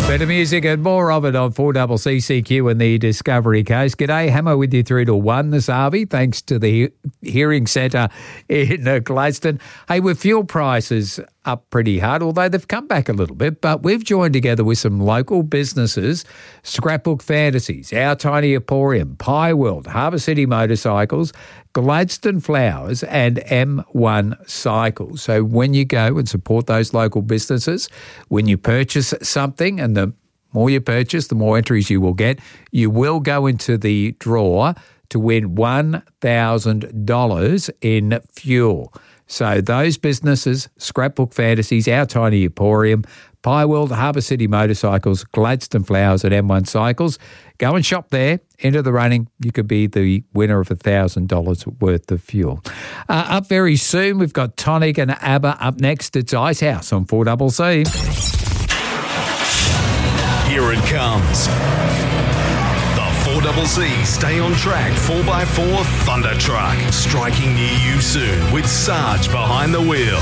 Better music and more of it on 4CCQ and the Discovery Coast. G'day, Hammer with you 3 to 1 this Harvey, thanks to the Hearing Centre in Gladstone. Hey, with fuel prices up pretty hard, although they've come back a little bit, but we've joined together with some local businesses, Scrapbook Fantasies, Our Tiny Emporium, Pie World, Harbour City Motorcycles, Gladstone Flowers and M1 Cycles. So when you go and support those local businesses, when you purchase something, and the more you purchase, the more entries you will get, you will go into the draw to win $1,000 in fuel. So those businesses, Scrapbook Fantasies, Our Tiny Emporium, Pie World, Harbour City Motorcycles, Gladstone Flowers and M1 Cycles, go and shop there, enter the running. You could be the winner of $1,000 worth of fuel. Up very soon, we've got Tonic and ABBA up next. It's Icehouse on 4CC. Here it comes. 4CC Stay on Track 4x4 Thunder Truck. Striking near you soon with Sarge behind the wheel.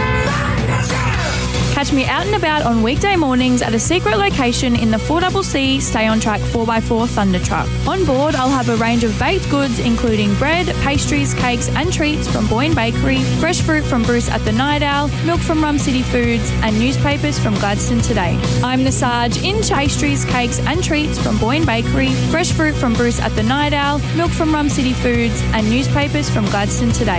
Catch me out and about on weekday mornings at a secret location in the 4CC Stay on Track 4x4 Thunder Truck. On board, I'll have a range of baked goods including bread, pastries, cakes and treats from Boyne Bakery, fresh fruit from Bruce at the Night Owl, milk from Rum City Foods and newspapers from Gladstone Today. I'm the Sarge in pastries, cakes and treats from Boyne Bakery, fresh fruit from Bruce at the Night Owl, milk from Rum City Foods and newspapers from Gladstone Today.